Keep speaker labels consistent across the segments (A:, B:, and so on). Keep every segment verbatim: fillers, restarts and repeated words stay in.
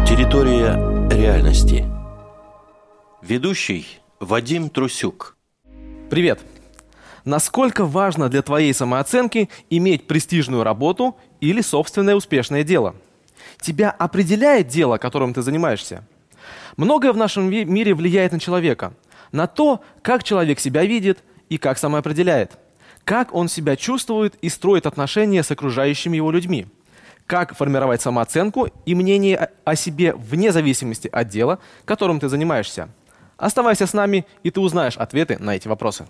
A: Территория реальности. Ведущий Вадим Трусюк.
B: Привет! Насколько важно для твоей самооценки иметь престижную работу или собственное успешное дело? Тебя определяет дело, которым ты занимаешься? Многое в нашем мире влияет на человека, на то, как человек себя видит и как самоопределяет, как он себя чувствует и строит отношения с окружающими его людьми, как формировать самооценку и мнение о себе вне зависимости от дела, которым ты занимаешься. Оставайся с нами, и ты узнаешь ответы на эти вопросы.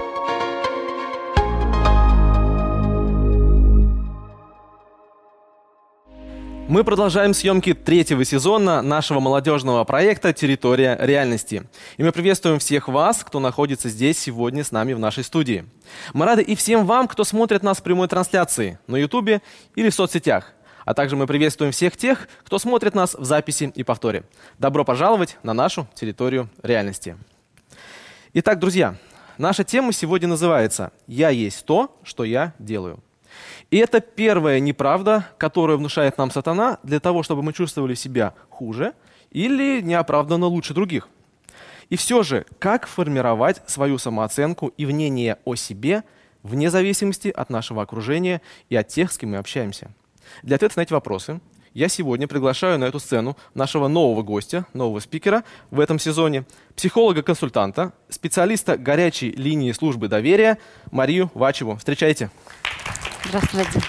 B: Мы продолжаем съемки третьего сезона нашего молодежного проекта «Территория реальности». И мы приветствуем всех вас, кто находится здесь сегодня с нами в нашей студии. Мы рады и всем вам, кто смотрит нас в прямой трансляции на Ютубе или в соцсетях. А также мы приветствуем всех тех, кто смотрит нас в записи и повторе. Добро пожаловать на нашу территорию реальности. Итак, друзья, наша тема сегодня называется «Я есть то, что я делаю». И это первая неправда, которую внушает нам сатана для того, чтобы мы чувствовали себя хуже или неоправданно лучше других. И все же, как формировать свою самооценку и мнение о себе вне зависимости от нашего окружения и от тех, с кем мы общаемся? Для ответа на эти вопросы я сегодня приглашаю на эту сцену нашего нового гостя, нового спикера в этом сезоне, психолога-консультанта, специалиста горячей линии службы доверия Марию Вачеву. Встречайте.
C: Здравствуйте.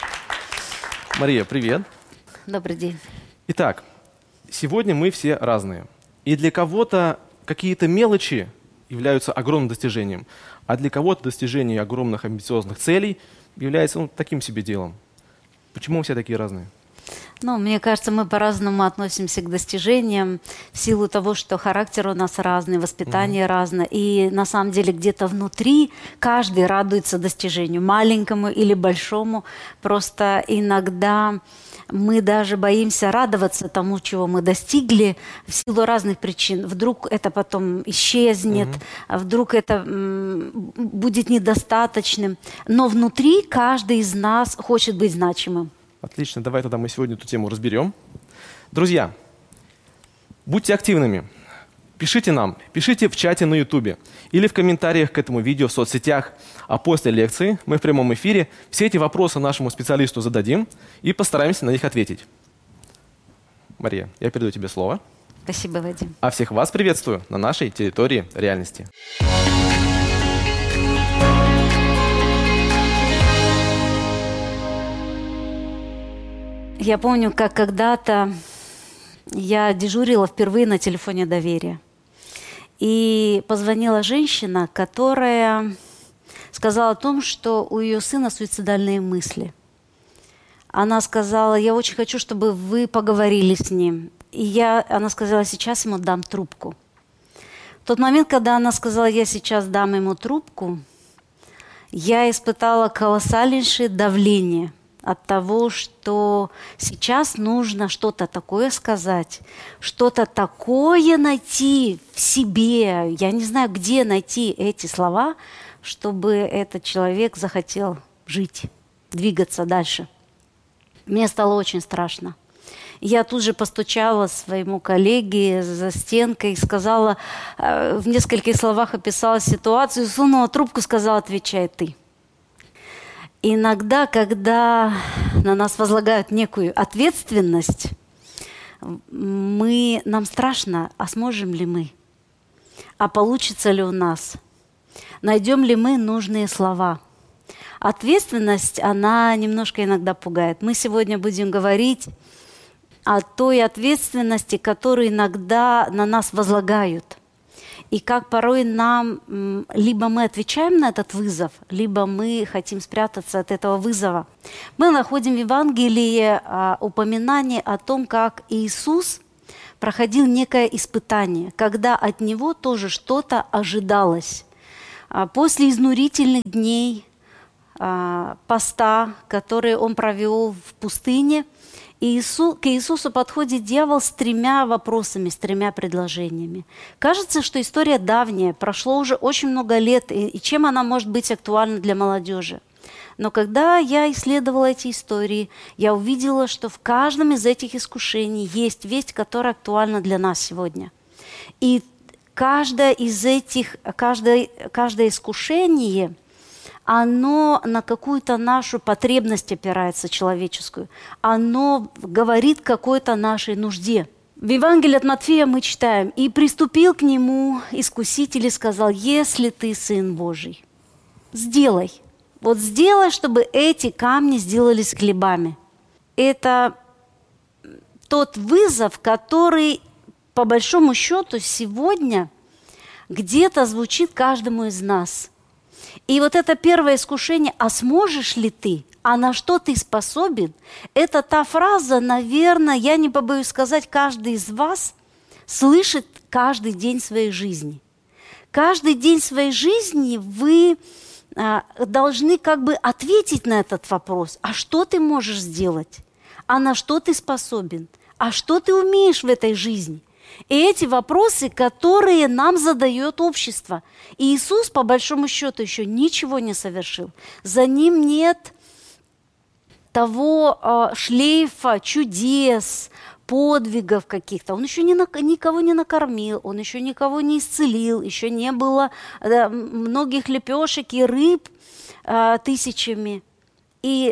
B: Мария, привет.
C: Добрый день.
B: Итак, сегодня мы все разные. И для кого-то какие-то мелочи являются огромным достижением, а для кого-то достижение огромных амбициозных целей является ну, таким себе делом. Почему мы все такие разные?
C: Ну, мне кажется, мы по-разному относимся к достижениям в силу того, что характер у нас разный, воспитание mm-hmm. разное. И на самом деле где-то внутри каждый радуется достижению, маленькому или большому. Просто иногда мы даже боимся радоваться тому, чего мы достигли в силу разных причин. Вдруг это потом исчезнет, mm-hmm. вдруг это м, будет недостаточным. Но внутри каждый из нас хочет быть значимым.
B: Отлично, давай тогда мы сегодня эту тему разберем. Друзья, будьте активными. Пишите нам, пишите в чате на Ютубе или в комментариях к этому видео в соцсетях. А после лекции мы в прямом эфире все эти вопросы нашему специалисту зададим и постараемся на них ответить. Мария, я передаю тебе слово.
C: Спасибо, Вадим.
B: А всех вас приветствую на нашей территории реальности.
C: Я помню, как когда-то я дежурила впервые на телефоне доверия. И позвонила женщина, которая сказала о том, что у ее сына суицидальные мысли. Она сказала: я очень хочу, чтобы вы поговорили с ним. И я, она сказала: сейчас ему дам трубку. В тот момент, когда она сказала: я сейчас дам ему трубку, я испытала колоссальнейшее давление от того, что сейчас нужно что-то такое сказать, что-то такое найти в себе. Я не знаю, где найти эти слова, чтобы этот человек захотел жить, двигаться дальше. Мне стало очень страшно. Я тут же постучала своему коллеге за стенкой и сказала, в нескольких словах описала ситуацию, сунула трубку, сказала: отвечай ты. Иногда, когда на нас возлагают некую ответственность, мы, нам страшно, а сможем ли мы? А получится ли у нас? Найдем ли мы нужные слова? Ответственность, она немножко иногда пугает. Мы сегодня будем говорить о той ответственности, которую иногда на нас возлагают. И как порой нам, либо мы отвечаем на этот вызов, либо мы хотим спрятаться от этого вызова. Мы находим в Евангелии а, упоминание о том, как Иисус проходил некое испытание, когда от Него тоже что-то ожидалось. А после изнурительных дней а, поста, которые Он провел в пустыне, Иисус, к Иисусу подходит дьявол с тремя вопросами, с тремя предложениями. Кажется, что история давняя, прошло уже очень много лет, и, и чем она может быть актуальна для молодежи? Но когда я исследовала эти истории, я увидела, что в каждом из этих искушений есть весть, которая актуальна для нас сегодня. И каждое из этих, каждое, каждое искушение, оно на какую-то нашу потребность опирается человеческую. Оно говорит какой-то нашей нужде. В Евангелии от Матфея мы читаем: «И приступил к нему искуситель и сказал: если ты Сын Божий, сделай». Вот сделай, чтобы эти камни сделались хлебами. Это тот вызов, который, по большому счету, сегодня где-то звучит каждому из нас. И вот это первое искушение: «А сможешь ли ты? А на что ты способен?» Это та фраза, наверное, я не побоюсь сказать, каждый из вас слышит каждый день своей жизни. Каждый день своей жизни вы а, должны как бы ответить на этот вопрос. А что ты можешь сделать? А на что ты способен? А что ты умеешь в этой жизни? И эти вопросы, которые нам задает общество. И Иисус, по большому счету, еще ничего не совершил. За Ним нет того э, шлейфа чудес, подвигов каких-то. Он еще не на, никого не накормил, Он еще никого не исцелил, еще не было э, многих лепешек и рыб э, тысячами. И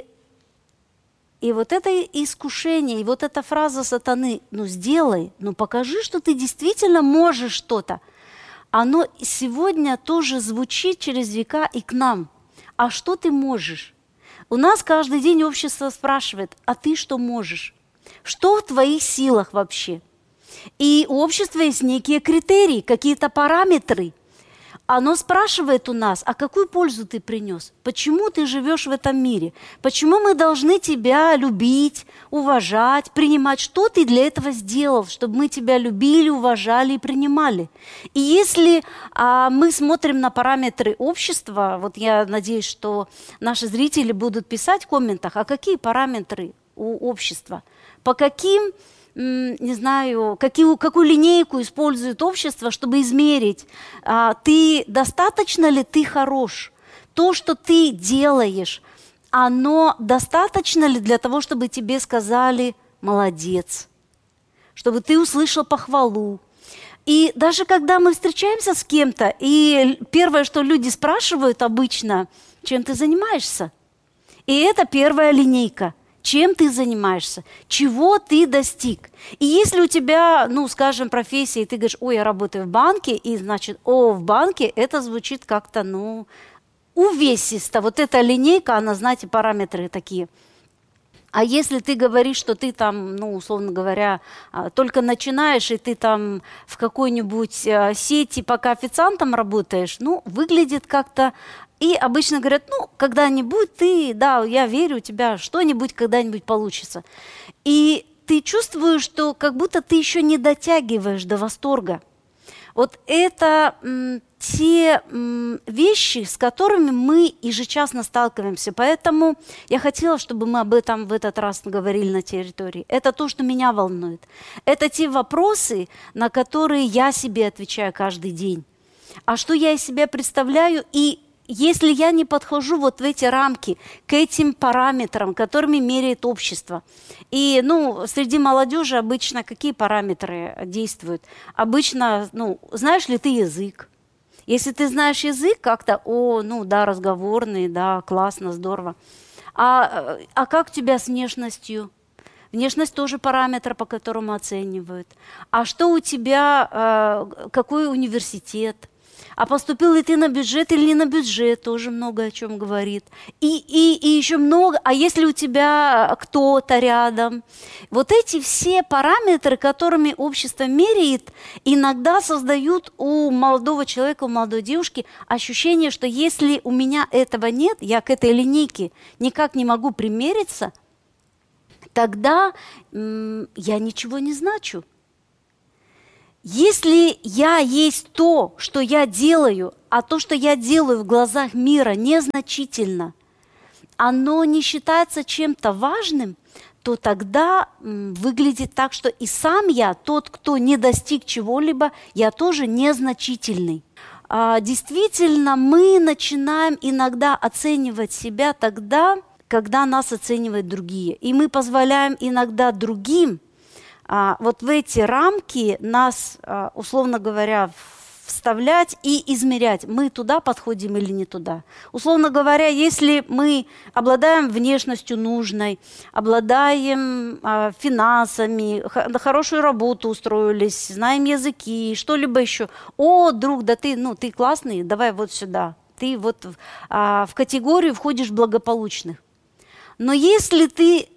C: И вот это искушение, и вот эта фраза сатаны: ну сделай, ну покажи, что ты действительно можешь что-то, оно сегодня тоже звучит через века и к нам. А что ты можешь? У нас каждый день общество спрашивает: а ты что можешь? Что в твоих силах вообще? И у общества есть некие критерии, какие-то параметры. Оно спрашивает у нас: а какую пользу ты принес? Почему ты живешь в этом мире? Почему мы должны тебя любить, уважать, принимать? Что ты для этого сделал, чтобы мы тебя любили, уважали и принимали? И если а, мы смотрим на параметры общества, вот я надеюсь, что наши зрители будут писать в комментах, а какие параметры у общества? По каким... не знаю, какие, какую линейку использует общество, чтобы измерить, а, ты, достаточно ли ты хорош, то, что ты делаешь, оно достаточно ли для того, чтобы тебе сказали «молодец», чтобы ты услышал похвалу. И даже когда мы встречаемся с кем-то, и первое, что люди спрашивают обычно: чем ты занимаешься? И это первая линейка. Чем ты занимаешься? Чего ты достиг? И если у тебя, ну, скажем, профессия, и ты говоришь: ой, я работаю в банке, и, значит, о, в банке, это звучит как-то, ну, увесисто. Вот эта линейка, она, знаете, параметры такие. А если ты говоришь, что ты там, ну, условно говоря, только начинаешь, и ты там в какой-нибудь сети пока официантом работаешь, ну, выглядит как-то... И обычно говорят: ну, когда-нибудь ты, да, я верю, у тебя что-нибудь когда-нибудь получится. И ты чувствуешь, что как будто ты еще не дотягиваешь до восторга. Вот это м, те м, вещи, с которыми мы ежечасно сталкиваемся. Поэтому я хотела, чтобы мы об этом в этот раз говорили на территории. Это то, что меня волнует. Это те вопросы, на которые я себе отвечаю каждый день. А что я из себя представляю? И если я не подхожу вот в эти рамки, к этим параметрам, которыми меряет общество. И, ну, среди молодежи обычно какие параметры действуют? Обычно, ну, знаешь ли ты язык? Если ты знаешь язык как-то, о, ну, да, разговорный, да, классно, здорово. А, а как у тебя с внешностью? Внешность тоже параметр, по которому оценивают. А что у тебя, э, какой университет? А поступил ли ты на бюджет или не на бюджет, тоже много о чем говорит. И, и, и еще много, а если у тебя кто-то рядом. Вот эти все параметры, которыми общество меряет, иногда создают у молодого человека, у молодой девушки ощущение, что если у меня этого нет, я к этой линейке никак не могу примериться, тогда м- я ничего не значу. Если я есть то, что я делаю, а то, что я делаю в глазах мира, незначительно, оно не считается чем-то важным, то тогда м, выглядит так, что и сам я, тот, кто не достиг чего-либо, я тоже незначительный. а, действительно мы начинаем иногда оценивать себя тогда, когда нас оценивают другие. И мы позволяем иногда другим а, вот в эти рамки нас, а, условно говоря, вставлять и измерять, мы туда подходим или не туда. Условно говоря, если мы обладаем внешностью нужной, обладаем а, финансами, на хорошую работу устроились, знаем языки, что-либо еще. О, друг, да ты, ну, ты классный, давай вот сюда. Ты вот а, в категорию входишь благополучных. Но если ты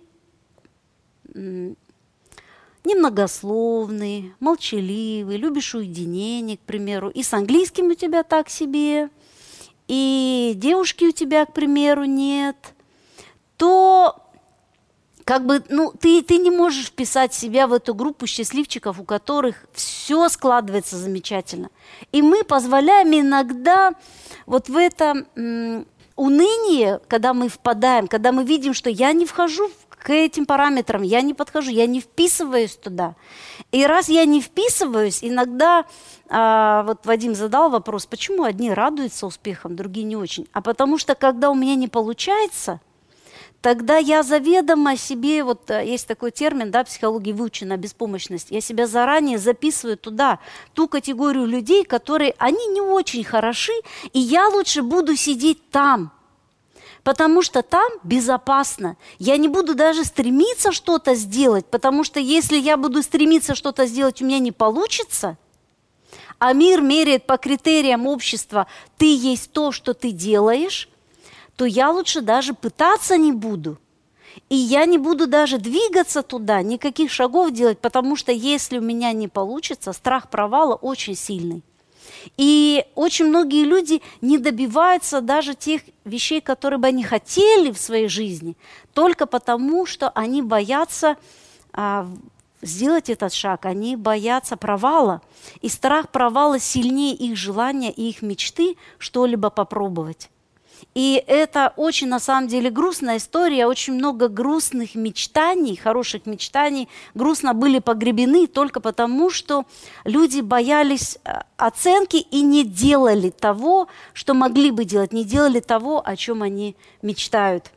C: немногословный, молчаливый, любишь уединение, к примеру, и с английским у тебя так себе, и девушки у тебя, к примеру, нет, то как бы, ну, ты, ты не можешь вписать себя в эту группу счастливчиков, у которых все складывается замечательно. И мы позволяем иногда вот в это м, уныние, когда мы впадаем, когда мы видим, что я не вхожу в к этим параметрам, я не подхожу, я не вписываюсь туда. И раз я не вписываюсь, иногда, а, вот Вадим задал вопрос, почему одни радуются успехам, другие не очень. А потому что, когда у меня не получается, тогда я заведомо себе, вот есть такой термин, да, в психологии выучена беспомощность, я себя заранее записываю туда, ту категорию людей, которые, они не очень хороши, и я лучше буду сидеть там. Потому что там безопасно. Я не буду даже стремиться что-то сделать, потому что если я буду стремиться что-то сделать, у меня не получится, а мир меряет по критериям общества, ты есть то, что ты делаешь, то я лучше даже пытаться не буду. И я не буду даже двигаться туда, никаких шагов делать, потому что если у меня не получится, страх провала очень сильный. И очень многие люди не добиваются даже тех вещей, которые бы они хотели в своей жизни, только потому, что они боятся а, сделать этот шаг, они боятся провала. И страх провала сильнее их желания и их мечты что-либо попробовать. И это очень, на самом деле, грустная история. Очень много грустных мечтаний, хороших мечтаний, грустно были погребены только потому, что люди боялись оценки и не делали того, что могли бы делать, не делали того, о чем они мечтают.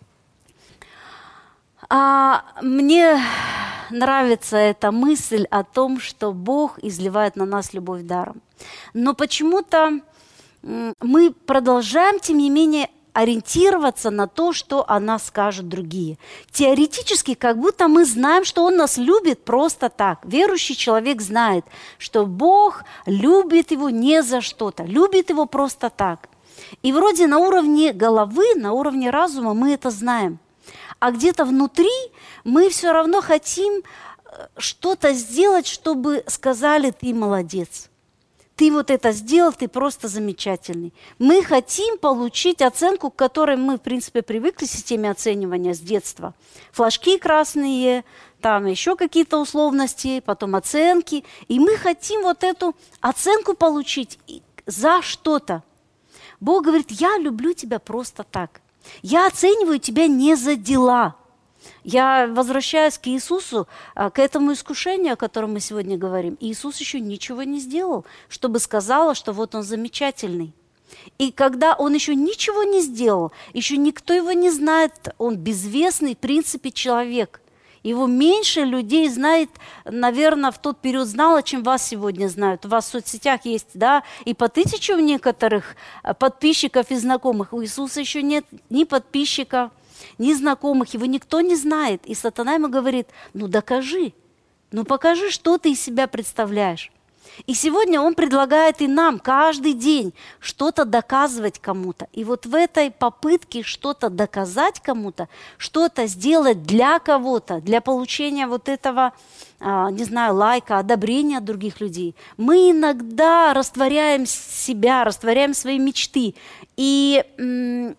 C: А мне нравится эта мысль о том, что Бог изливает на нас любовь даром. Но почему-то мы продолжаем, тем не менее, ориентироваться на то, что о нас скажут другие. Теоретически, как будто мы знаем, что Он нас любит просто так. Верующий человек знает, что Бог любит его не за что-то, любит его просто так. И вроде на уровне головы, на уровне разума мы это знаем. А где-то внутри мы все равно хотим что-то сделать, чтобы сказали: ты молодец. Ты вот это сделал, ты просто замечательный. Мы хотим получить оценку, к которой мы, в принципе, привыкли в системе оценивания с детства. Флажки красные, там еще какие-то условности, потом оценки. И мы хотим вот эту оценку получить за что-то. Бог говорит: я люблю тебя просто так. Я оцениваю тебя не за дела. Я возвращаюсь к Иисусу, к этому искушению, о котором мы сегодня говорим. Иисус еще ничего не сделал, чтобы сказала, что вот Он замечательный. И когда Он еще ничего не сделал, еще никто Его не знает, Он безвестный, в принципе, человек. Его меньше людей знает, наверное, в тот период знало, чем вас сегодня знают. У вас в соцсетях есть, да, и по тысяче у некоторых подписчиков и знакомых. У Иисуса еще нет ни подписчиков, ни знакомых, его никто не знает. И сатана ему говорит: ну докажи, ну покажи, что ты из себя представляешь. И сегодня он предлагает и нам каждый день что-то доказывать кому-то. И вот в этой попытке что-то доказать кому-то, что-то сделать для кого-то, для получения вот этого, не знаю, лайка, одобрения от других людей, мы иногда растворяем себя, растворяем свои мечты и м-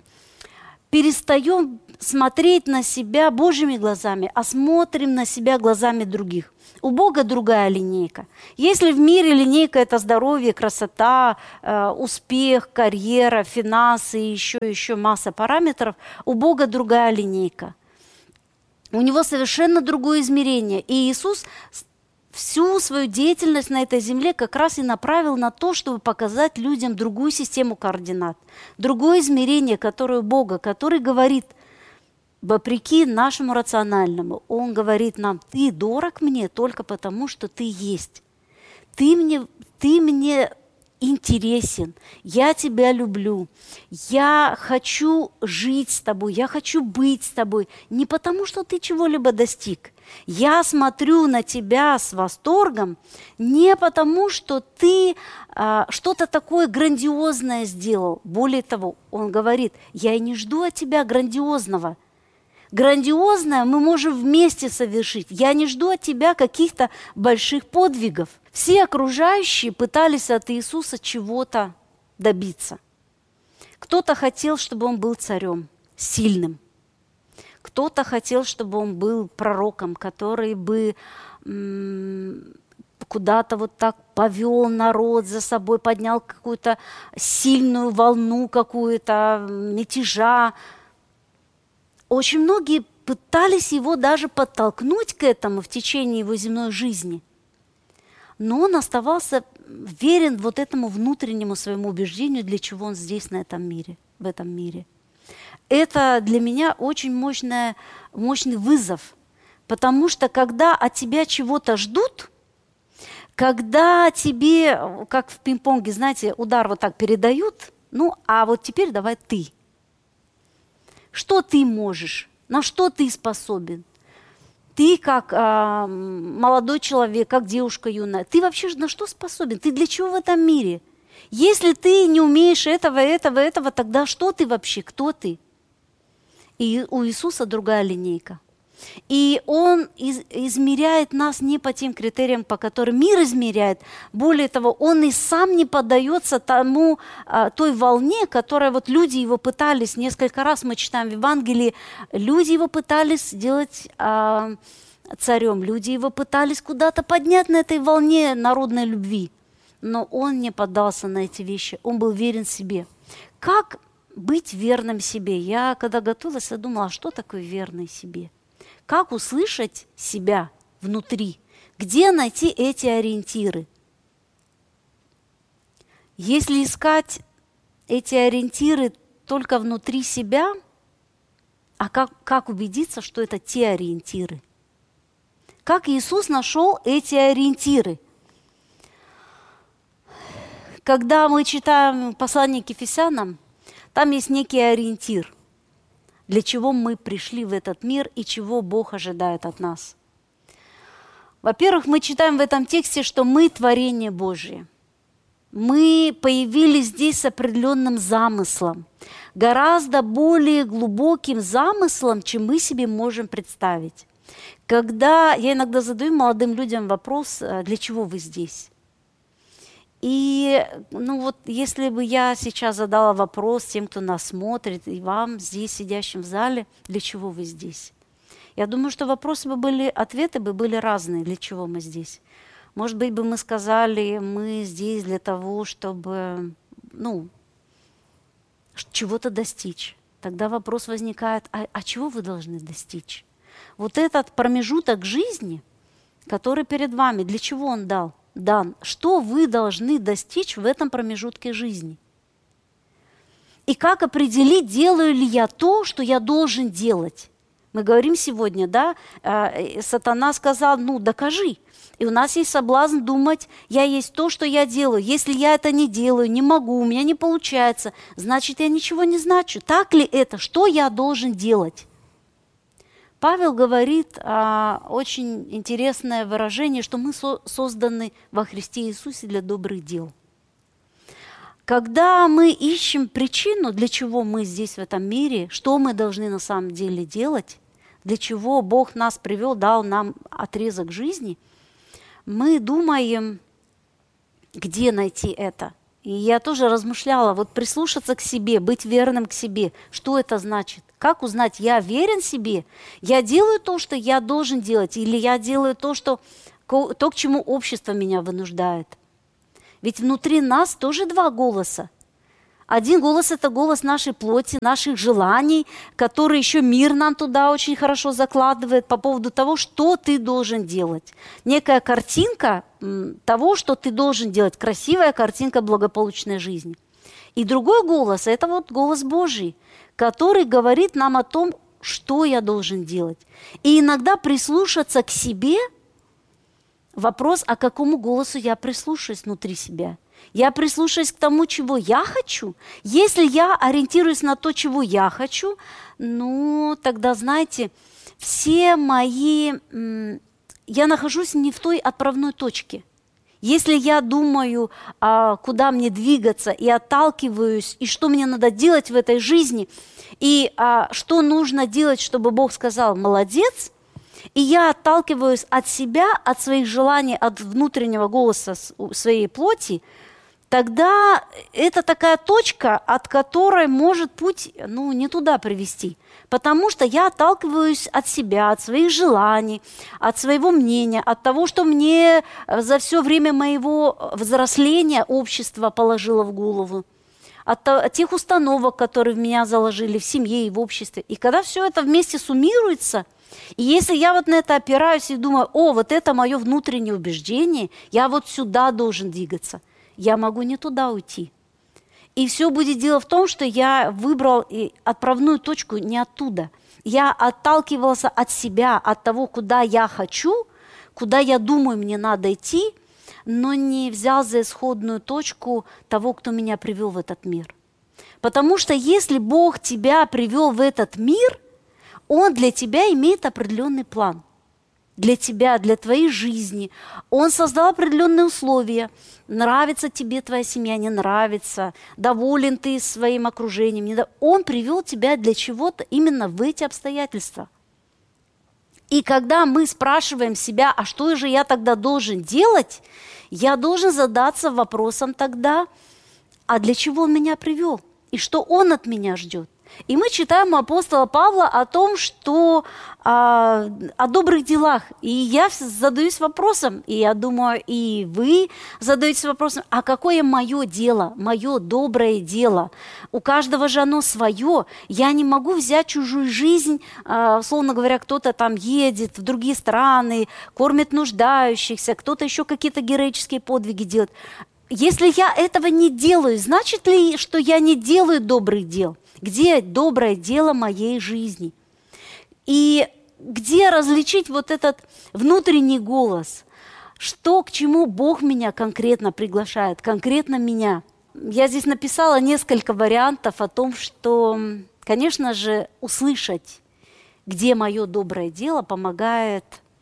C: перестаем смотреть на себя Божьими глазами, а смотрим на себя глазами других. У Бога другая линейка. Если в мире линейка – это здоровье, красота, э, успех, карьера, финансы и еще, еще масса параметров, у Бога другая линейка. У Него совершенно другое измерение. И Иисус всю свою деятельность на этой земле как раз и направил на то, чтобы показать людям другую систему координат, другое измерение, которое у Бога, который говорит, вопреки нашему рациональному, Он говорит нам: ты дорог мне только потому, что ты есть. Ты мне, ты мне интересен, я тебя люблю, я хочу жить с тобой, я хочу быть с тобой, не потому, что ты чего-либо достиг. Я смотрю на тебя с восторгом не потому, что ты а, что-то такое грандиозное сделал. Более того, Он говорит: я и не жду от тебя грандиозного. Грандиозное мы можем вместе совершить. Я не жду от тебя каких-то больших подвигов. Все окружающие пытались от Иисуса чего-то добиться. Кто-то хотел, чтобы Он был царем, сильным. Кто-то хотел, чтобы Он был пророком, который бы м- куда-то вот так повел народ за собой, поднял какую-то сильную волну какую-то, мятежа. Очень многие пытались его даже подтолкнуть к этому в течение его земной жизни. Но он оставался верен вот этому внутреннему своему убеждению, для чего он здесь, на этом мире, в этом мире. Это для меня очень мощная, мощный вызов, потому что когда от тебя чего-то ждут, когда тебе, как в пинг-понге, знаете, удар вот так передают, ну, а вот теперь давай ты. Что ты можешь? На что ты способен? Ты как э, молодой человек, как девушка юная, ты вообще на что способен? Ты для чего в этом мире? Если ты не умеешь этого, этого, этого, тогда что ты вообще? Кто ты? И у Иисуса другая линейка. И Он из, измеряет нас не по тем критериям, по которым мир измеряет. Более того, Он и сам не поддается тому, а, той волне, которой вот люди Его пытались, несколько раз мы читаем в Евангелии, люди Его пытались сделать а, царем, люди Его пытались куда-то поднять на этой волне народной любви. Но Он не поддался на эти вещи, Он был верен себе. Как быть верным себе? Я, когда готовилась, я думала, а что такое верный себе? Как услышать себя внутри? Где найти эти ориентиры? Если искать эти ориентиры только внутри себя, а как, как убедиться, что это те ориентиры? Как Иисус нашел эти ориентиры? Когда мы читаем послание к Ефесянам, там есть некий ориентир, для чего мы пришли в этот мир и чего Бог ожидает от нас. Во-первых, мы читаем в этом тексте, что мы творение Божие. Мы появились здесь с определенным замыслом, гораздо более глубоким замыслом, чем мы себе можем представить. Когда я иногда задаю молодым людям вопрос: для чего вы здесь? И ну вот, если бы я сейчас задала вопрос тем, кто нас смотрит, и вам, здесь, сидящим в зале, для чего вы здесь? Я думаю, что вопросы бы были, ответы бы были разные, для чего мы здесь. Может быть, бы мы сказали, мы здесь для того, чтобы, ну, чего-то достичь. Тогда вопрос возникает: а, а чего вы должны достичь? Вот этот промежуток жизни, который перед вами, для чего он дал? дан, что вы должны достичь в этом промежутке жизни. И как определить, делаю ли я то, что я должен делать. Мы говорим сегодня, да, э, сатана сказал: ну, докажи. И у нас есть соблазн думать: я есть то, что я делаю. Если я это не делаю, не могу, у меня не получается, значит, я ничего не значу. Так ли это? Что я должен делать? Павел говорит а, очень интересное выражение, что мы со- созданы во Христе Иисусе для добрых дел. Когда мы ищем причину, для чего мы здесь в этом мире, что мы должны на самом деле делать, для чего Бог нас привел, дал нам отрезок жизни, мы думаем, где найти это. И я тоже размышляла, вот прислушаться к себе, быть верным к себе, что это значит? Как узнать, я верен себе, я делаю то, что я должен делать, или я делаю то, что, то, к чему общество меня вынуждает? Ведь внутри нас тоже два голоса. Один голос – это голос нашей плоти, наших желаний, который еще мир нам туда очень хорошо закладывает по поводу того, что ты должен делать. Некая картинка того, что ты должен делать, красивая картинка благополучной жизни. И другой голос – это вот голос Божий, который говорит нам о том, что я должен делать. И иногда прислушаться к себе – вопрос, а к какому голосу я прислушаюсь внутри себя. Я прислушаюсь к тому, чего я хочу. Если я ориентируюсь на то, чего я хочу, ну, тогда, знаете, все мои... Я нахожусь не в той отправной точке. Если я думаю, куда мне двигаться, и отталкиваюсь, и что мне надо делать в этой жизни, и что нужно делать, чтобы Бог сказал «молодец», и я отталкиваюсь от себя, от своих желаний, от внутреннего голоса своей плоти, тогда это такая точка, от которой может путь, ну, не туда привести. Потому что я отталкиваюсь от себя, от своих желаний, от своего мнения, от того, что мне за все время моего взросления общество положило в голову, от тех установок, которые в меня заложили в семье и в обществе. И когда все это вместе суммируется, и если я вот на это опираюсь и думаю, о, вот это мое внутреннее убеждение, я вот сюда должен двигаться, я могу не туда уйти. И все будет дело в том, что я выбрал отправную точку не оттуда. Я отталкивался от себя, от того, куда я хочу, куда я думаю, мне надо идти, но не взял за исходную точку того, кто меня привел в этот мир. Потому что если Бог тебя привел в этот мир, Он для тебя имеет определенный план. Для тебя, для твоей жизни. Он создал определенные условия. Нравится тебе твоя семья, не нравится. Доволен ты своим окружением. Он привел тебя для чего-то именно в эти обстоятельства. И когда мы спрашиваем себя, а что же я тогда должен делать, я должен задаться вопросом тогда, а для чего Он меня привел? И что Он от меня ждет? И мы читаем у апостола Павла о том, что а, о добрых делах. И я задаюсь вопросом, и я думаю, и вы задаетесь вопросом, а какое мое дело, мое доброе дело? У каждого же оно свое. Я не могу взять чужую жизнь, а, условно говоря, кто-то там едет в другие страны, кормит нуждающихся, кто-то еще какие-то героические подвиги делает. Если я этого не делаю, значит ли, что я не делаю добрых дел? Где доброе дело моей жизни? И где различить вот этот внутренний голос? Что, к чему Бог меня конкретно приглашает, конкретно меня? Я здесь написала несколько вариантов о том, что, конечно же, услышать, где мое доброе дело, помогает.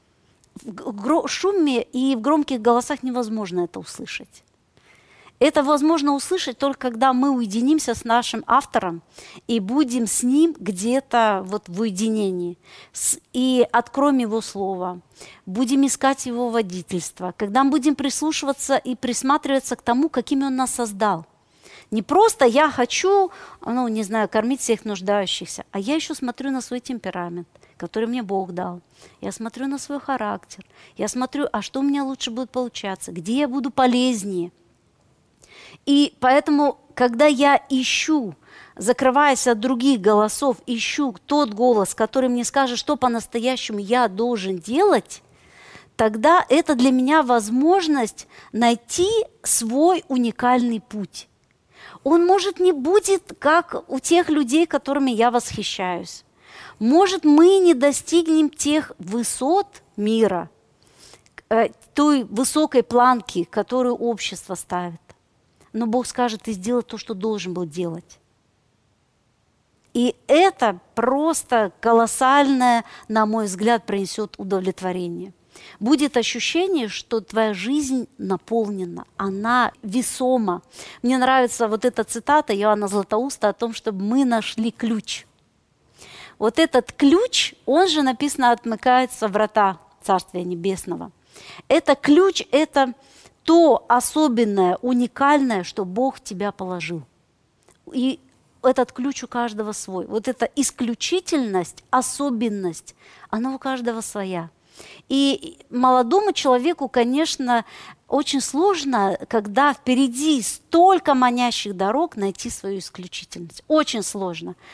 C: В шуме и в громких голосах невозможно это услышать. Это возможно услышать только когда мы уединимся с нашим автором и будем с ним где-то вот в уединении. И откроем его слово, будем искать его водительство, когда мы будем прислушиваться и присматриваться к тому, какими он нас создал. Не просто я хочу, ну, не знаю, кормить всех нуждающихся, а я еще смотрю на свой темперамент, который мне Бог дал. Я смотрю на свой характер, я смотрю, а что у меня лучше будет получаться, где я буду полезнее. И поэтому, когда я ищу, закрываясь от других голосов, ищу тот голос, который мне скажет, что по-настоящему я должен делать, тогда это для меня возможность найти свой уникальный путь. Он, может, не будет, как у тех людей, которыми я восхищаюсь. Может, мы не достигнем тех высот мира, той высокой планки, которую общество ставит. Но Бог скажет, ты сделал то, что должен был делать. И это просто колоссальное, на мой взгляд, принесет удовлетворение. Будет ощущение, что твоя жизнь наполнена, она весома. Мне нравится вот эта цитата Иоанна Златоуста о том, чтобы мы нашли ключ. Вот этот ключ, он же написано, отмыкается врата Царствия Небесного. Это ключ, это то особенное, уникальное, что Бог в тебя положил. И этот ключ у каждого свой. Вот эта исключительность, особенность, она у каждого своя. И молодому человеку, конечно, очень сложно, когда впереди столько манящих дорог, найти свою исключительность. Очень сложно.